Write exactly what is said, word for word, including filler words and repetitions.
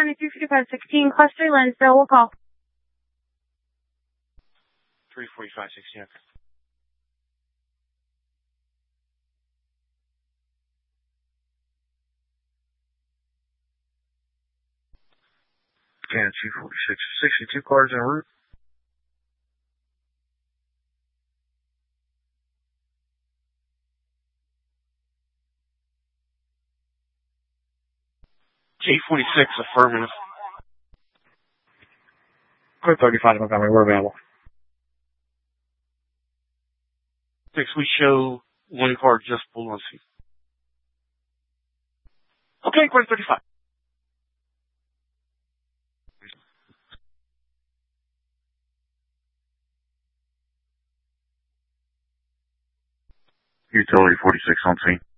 seventy-three fifty-five sixteen, class three Lansdale, we'll call. three forty-five sixteen, okay. Again, two forty-six sixty-two cars en route. J forty-six, affirmative. Clear thirty-five, Montgomery, we're available. Six, we show one car just pulled on scene. Okay, clear thirty-five. Utility forty-six on scene.